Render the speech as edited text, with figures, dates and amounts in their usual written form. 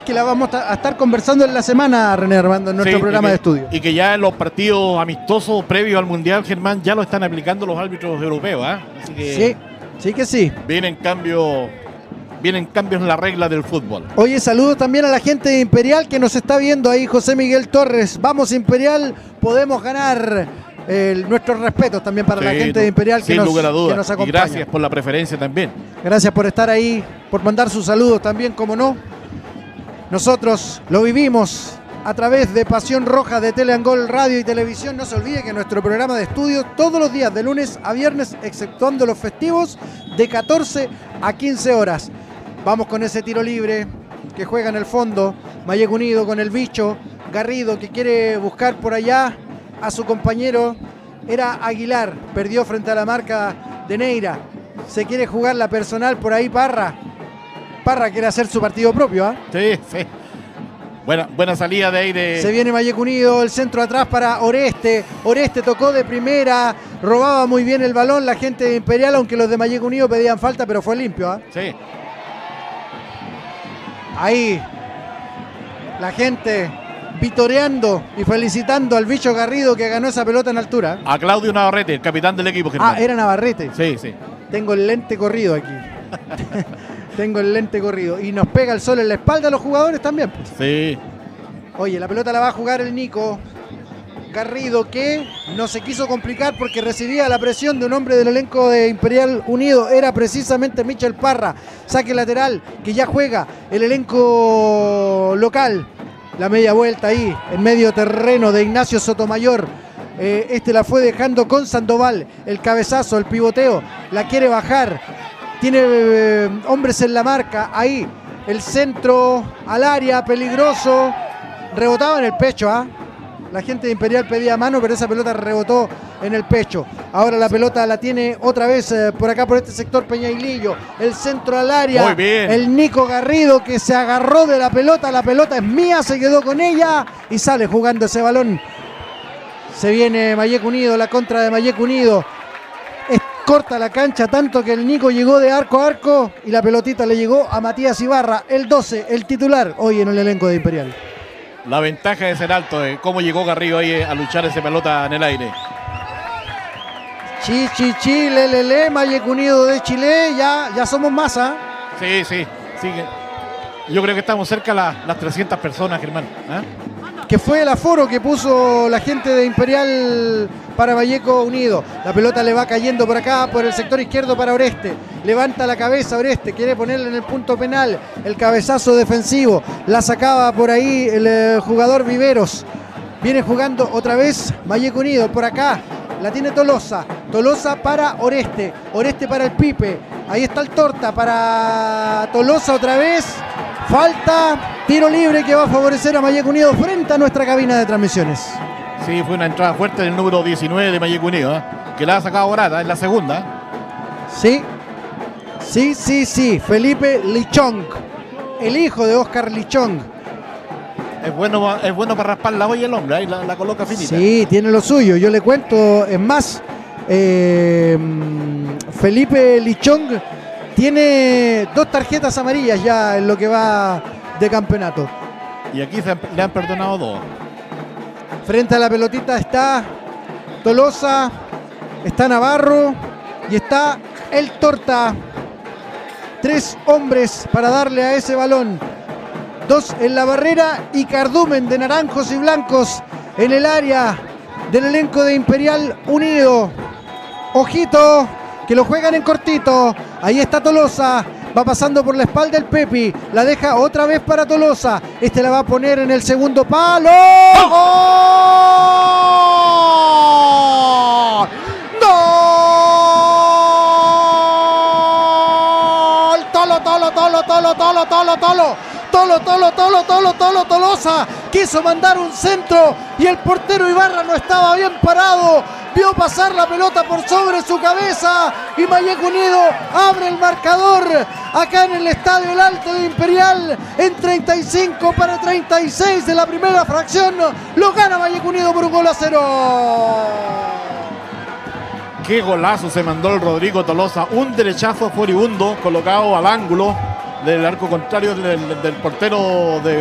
Que la vamos a estar conversando en la semana, René Armando, en nuestro programa de estudio. Y que ya en los partidos amistosos previos al Mundial, Germán, ya lo están aplicando los árbitros europeos. Así que sí que sí. Vienen cambios en la regla del fútbol. Oye, saludos también a la gente de Imperial que nos está viendo ahí, José Miguel Torres. Vamos Imperial, podemos ganar. Nuestros respetos también para la gente de Imperial que nos acompaña. Y gracias por la preferencia también. Gracias por estar ahí, por mandar sus saludos también, como no. Nosotros lo vivimos a través de Pasión Roja de Teleangol Radio y Televisión. No se olvide que nuestro programa de estudio todos los días, de lunes a viernes, exceptuando los festivos, de 14 a 15 horas. Vamos con ese tiro libre que juega en el fondo. Mayek Unido con el bicho. Garrido que quiere buscar por allá a su compañero. Era Aguilar. Perdió frente a la marca de Neira. Se quiere jugar la personal por ahí Parra. Parra quiere hacer su partido propio. Sí. Buena salida de ahí. Se viene Mayek Unido, el centro atrás para Oreste. Oreste tocó de primera, robaba muy bien el balón la gente de Imperial, aunque los de Mayek Unido pedían falta, pero fue limpio. Sí. Ahí la gente vitoreando y felicitando al bicho Garrido que ganó esa pelota en altura. A Claudio Navarrete, el capitán del equipo, Germán. Era Navarrete. Sí. Tengo el lente corrido aquí. Tengo el lente corrido. Y nos pega el sol en la espalda a los jugadores también. Pues. Sí. Oye, la pelota la va a jugar el Nico Garrido, que no se quiso complicar porque recibía la presión de un hombre del elenco de Imperial Unido. Era precisamente Michel Parra. Saque lateral que ya juega el elenco local. La media vuelta ahí, en medio terreno de Ignacio Sotomayor. La fue dejando con Sandoval. El cabezazo, el pivoteo. La quiere bajar. Tiene hombres en la marca. Ahí, el centro al área, peligroso. Rebotaba en el pecho, La gente de Imperial pedía mano, pero esa pelota rebotó en el pecho. Ahora la pelota la tiene otra vez por acá, por este sector Peñailillo. El centro al área. Muy bien. El Nico Garrido que se agarró de la pelota. La pelota es mía, se quedó con ella y sale jugando ese balón. Se viene Mayek Unido, la contra de Mayek Unido. Es corta la cancha, tanto que el Nico llegó de arco a arco y la pelotita le llegó a Matías Ibarra, el 12, el titular hoy en el elenco de Imperial. La ventaja de ser alto, cómo llegó Garrido ahí a luchar esa pelota en el aire. Chi, le, Mayek Unido de Chile, ya somos más, Sí. Yo creo que estamos cerca de las 300 personas, Germán. Que fue el aforo que puso la gente de Imperial para Mayek Unido. La pelota le va cayendo por acá, por el sector izquierdo para Oreste. Levanta la cabeza Oreste, quiere ponerle en el punto penal. El cabezazo defensivo. La sacaba por ahí el jugador Viveros. Viene jugando otra vez Mayek Unido por acá. La tiene Tolosa. Tolosa para Oreste. Oreste para el Pipe. Ahí está el Torta para Tolosa otra vez. Falta, tiro libre que va a favorecer a Mayek Unido frente a nuestra cabina de transmisiones. Sí, fue una entrada fuerte del número 19 de Mayek Unido, que la ha sacado Borata en la segunda. Sí. Felipe Lichong, el hijo de Oscar Lichong. Es bueno para raspar la olla el hombre, ahí la coloca finita. Sí, tiene lo suyo. Yo le cuento, es más, Felipe Lichong tiene 2 tarjetas amarillas ya en lo que va de campeonato. Y aquí le han perdonado 2. Frente a la pelotita está Tolosa, está Navarro y está el Torta. 3 hombres para darle a ese balón. 2 en la barrera y Cardumen de naranjos y blancos en el área del elenco de Imperial Unido. Ojito, que lo juegan en cortito. Ahí está Tolosa. Va pasando por la espalda el Pepi. La deja otra vez para Tolosa. La va a poner en el segundo palo. ¡Gol! Tolosa quiso mandar un centro y el portero Ibarra no estaba bien parado. Vio pasar la pelota por sobre su cabeza y Mayek Unido abre el marcador acá en el Estadio El Alto de Imperial en 35 para 36 de la primera fracción. Lo gana Mayek Unido por 1-0. Qué golazo se mandó el Rodrigo Tolosa. Un derechazo furibundo colocado al ángulo. del arco contrario del portero de